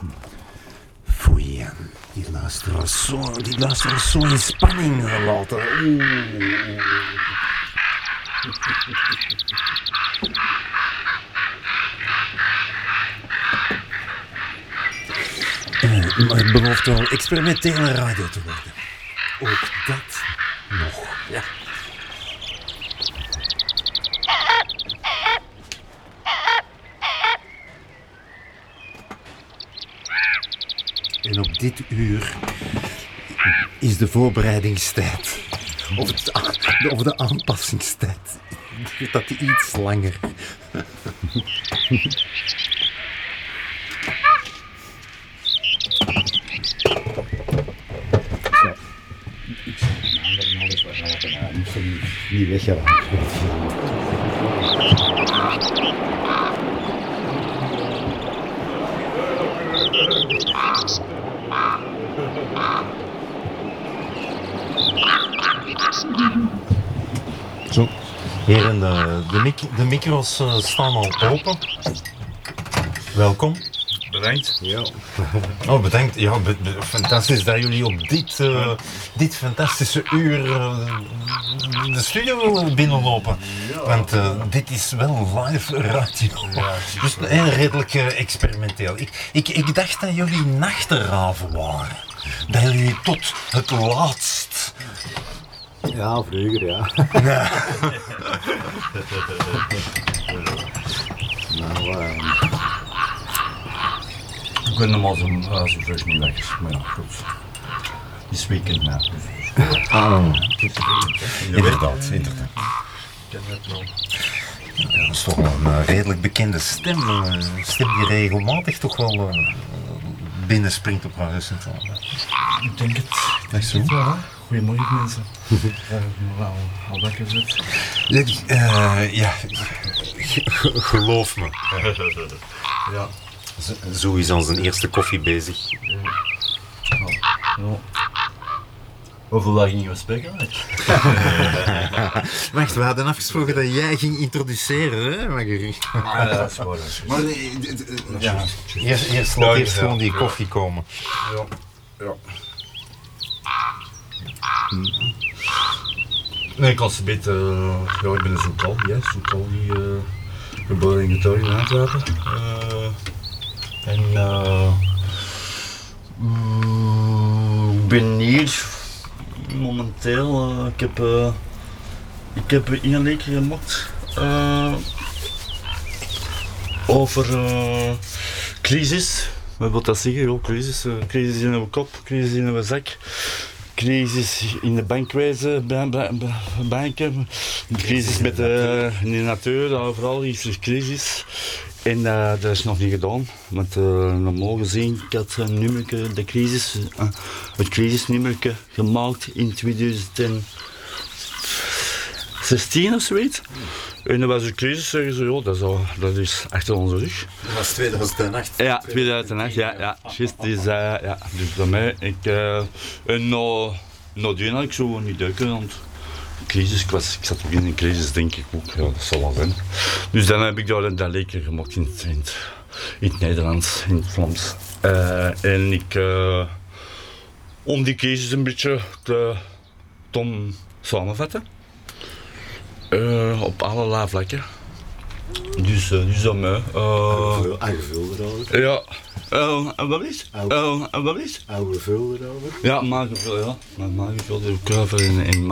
Foei, die luisteraars zo in spanning laten. Maar het belooft wel experimentele radio te worden. Ook dat nog, ja. En op dit uur is de voorbereidingstijd. Of de aanpassingstijd. Dat iets langer. Niet weggeraakt. Zo. Heren, de micro's staan al open. Welkom. Bedankt. Ja. Oh, bedankt. Ja, fantastisch dat jullie op dit fantastische uur de studio willen binnenlopen. Ja. Want dit is wel live radio. Ja, dus redelijk experimenteel. Ik dacht dat jullie nachtraven waren. Dat jullie tot het laatst... Ja, vroeger, ja. Ik ben normaal zo vers niet weg, maar ja, goed. This weekend na. Inderdaad. Ik ken het wel. Ja, dat is toch wel een redelijk bekende stem. Een stem die regelmatig toch wel binnenspringt op Radio Centraal. Ik denk het. Dat is zo. Goedemorgen mensen. Al lekker zit. Ja, geloof me. Ja. Zo is onze eerste koffie bezig. Ja. Hoeveel dagen gingen we spreken? Wacht, we hadden afgesproken dat jij ging introduceren, hè, Marguerite? Ja, dat is waar. Maar ja. Eerst laat eerst gewoon die koffie komen. Ja. Nee, ik was een beetje... ja, ik ben een zoekal. Ja, zoekal die geboren in Getuigen in Antwerpen. Ik ben hier momenteel. Ik heb een leker gemaakt over crisis. Wat wil dat zeggen? Ja, crisis. Crisis in uw kop, crisis in uw zak. Crisis in de bankwezen, banken, crisis met de natuur, overal is er crisis. En dat is nog niet gedaan, want normaal gezien, ik had een nummerke, het crisisnummerke gemaakt in 2016 of zoiets. En dan was de crisis, zeggen ze, ja, dat is achter onze rug. Dat was 2008. Ja, 2008, ja. Juist, dus daarmee, en nadien had ik zo niet duiken, want crisis, ik zat ook in een crisis, denk ik ook, ja, dat zal wel zijn. Dus dan heb ik daar dat lekker gemaakt in het Nederlands, in het Vlaams. En ik, om die crisis een beetje te samenvatten, op allerlei vlakken. Dus dat mij. Aangevuld erover. Ja. Wat is? Wat is? Aangevuld erover. Ja, maar gevuld, ja. Maar gevuld ook over in